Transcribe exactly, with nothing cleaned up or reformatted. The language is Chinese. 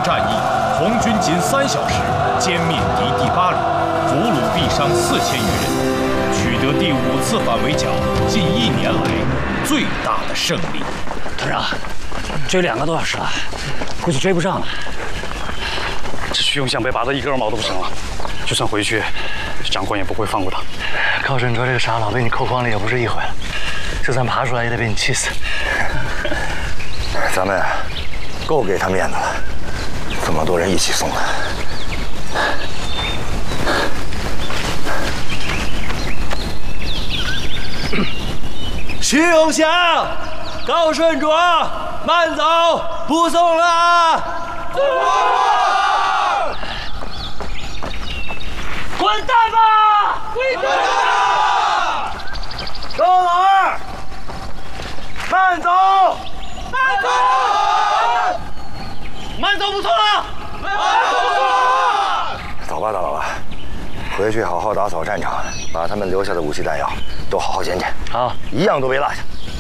战役，红军仅三小时歼灭敌第八旅，俘虏毙伤四千余人，取得第五次反围剿近一年来最大的胜利。 团长，追两个多小时了，估计追不上了。 这徐永祥被拔得一根毛都不剩了，就算回去，长官也不会放过他。 高振卓这个傻佬被你扣筐里也不是一回了，就算爬出来也得被你气死。 咱们够给他面子了，这么多人一起送的。 徐永祥、高顺卓，慢走，不送了！滚蛋吧！滚蛋吧！周老二，慢走，慢走，慢走不错了，慢走不错了。 走吧，大老板，回去好好打扫战场，把他们留下的武器弹药都好好检检。 好， 一样都别落下。